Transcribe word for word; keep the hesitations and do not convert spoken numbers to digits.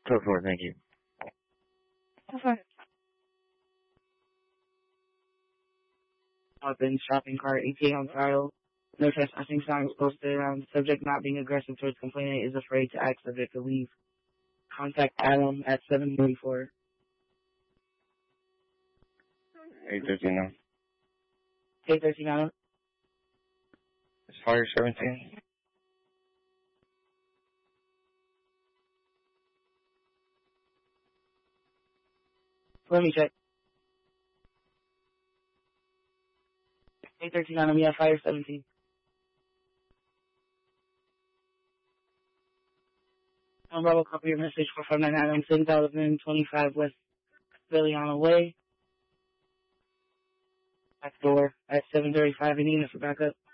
Go for it, thank you. Go for it. Weapons, shopping cart, E T A on file. No trespassing signs posted around. Subject not being aggressive towards complainant is afraid to act. Subject to leave. Contact Adam at seven thirty-four. eight thirteen now. eight thirteen Adam. It's fire seventeen. Let me check. eight thirteen Adam, yeah, fire seventeen. Um, Bravo, copy your message four five nine Adam, seven thousand twenty-five West Villiana Way. Back door at seven thirty-five in Enid for backup.